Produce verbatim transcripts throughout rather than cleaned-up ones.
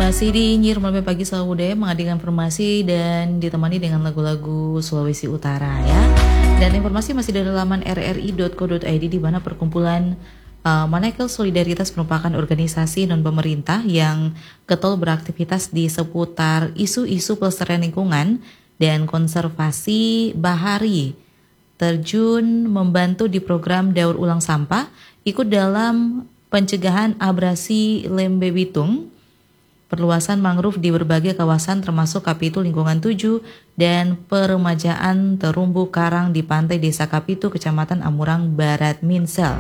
Masih di Nyir Malam Pagi Selalu Budaya menghadirkan informasi dan ditemani dengan lagu-lagu Sulawesi Utara ya. Dan informasi masih dari laman r r i dot co dot i d di mana perkumpulan uh, Manakel Solidaritas merupakan organisasi non-pemerintah yang getol beraktivitas di seputar isu-isu pelestarian lingkungan dan konservasi bahari. Terjun membantu di program daur ulang sampah, ikut dalam pencegahan abrasi Lembe Bitung, perluasan mangrove di berbagai kawasan termasuk Kapitu Lingkungan tujuh dan peremajaan terumbu karang di pantai Desa Kapitu, Kecamatan Amurang Barat, Minsel.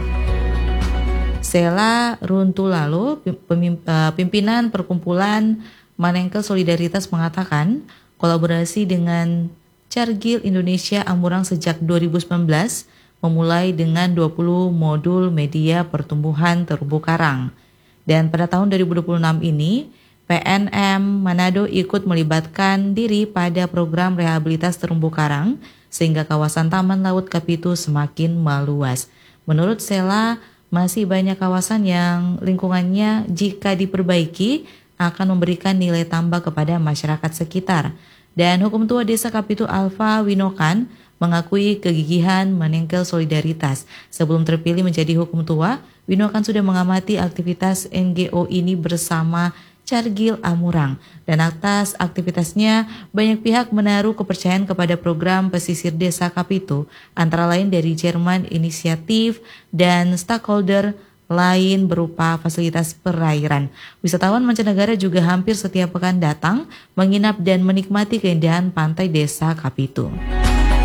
Sela Runtulalo, pimpinan perkumpulan Manengkel Solidaritas mengatakan kolaborasi dengan Cargill Indonesia Amurang sejak dua ribu sembilan belas memulai dengan dua puluh modul media pertumbuhan terumbu karang. Dan pada tahun dua ribu dua puluh enam ini, P N M Manado ikut melibatkan diri pada program rehabilitas terumbu karang sehingga kawasan Taman Laut Kapitu semakin meluas. Menurut Sela, masih banyak kawasan yang lingkungannya jika diperbaiki akan memberikan nilai tambah kepada masyarakat sekitar. Dan Hukum Tua Desa Kapitu Alfa Winokan mengakui kegigihan Manengkel Solidaritas. Sebelum terpilih menjadi Hukum Tua, Winokan sudah mengamati aktivitas N G O ini bersama Cargill Amurang, dan atas aktivitasnya banyak pihak menaruh kepercayaan kepada program pesisir Desa Kapitu, antara lain dari Jerman Inisiatif dan stakeholder lain berupa fasilitas perairan. Wisatawan mancanegara juga hampir setiap pekan datang menginap dan menikmati keindahan pantai Desa Kapitu.